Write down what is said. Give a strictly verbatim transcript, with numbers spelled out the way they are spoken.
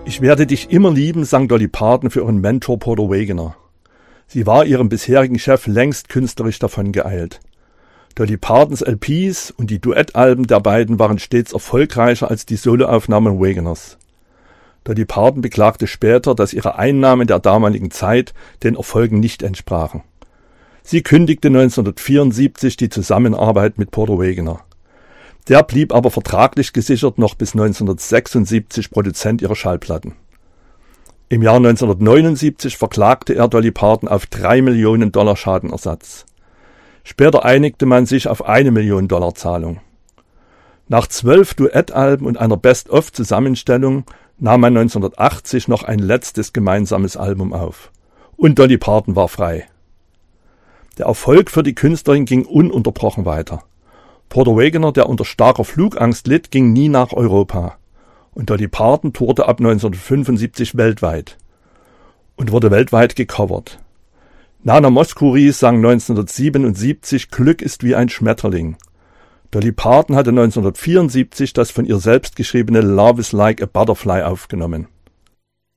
Ich werde dich immer lieben, sang Dolly Parton für ihren Mentor Porter Wagoner. Sie war ihrem bisherigen Chef längst künstlerisch davongeeilt. Dolly Partons L Ps und die Duettalben der beiden waren stets erfolgreicher als die Soloaufnahmen Wagoners. Dolly Parton beklagte später, dass ihre Einnahmen der damaligen Zeit den Erfolgen nicht entsprachen. Sie kündigte neunzehnhundertvierundsiebzig die Zusammenarbeit mit Porter Wagoner. Der blieb aber vertraglich gesichert noch bis neunzehnhundertsechsundsiebzig Produzent ihrer Schallplatten. Im Jahr neunzehnhundertneunundsiebzig verklagte er Dolly Parton auf drei Millionen Dollar Schadenersatz. Später einigte man sich auf eine Million Dollar Zahlung. Nach zwölf Duettalben und einer Best-of-Zusammenstellung nahm man neunzehnhundertachtzig noch ein letztes gemeinsames Album auf. Und Dolly Parton war frei. Der Erfolg für die Künstlerin ging ununterbrochen weiter. Porter Wagoner, der unter starker Flugangst litt, ging nie nach Europa. Und Dolly Parton tourte ab neunzehnhundertfünfundsiebzig weltweit und wurde weltweit gecovert. Nana Mouskouri sang neunzehnhundertsiebenundsiebzig »Glück ist wie ein Schmetterling«. Dolly Parton hatte neunzehnhundertvierundsiebzig das von ihr selbst geschriebene »Love is like a Butterfly« aufgenommen.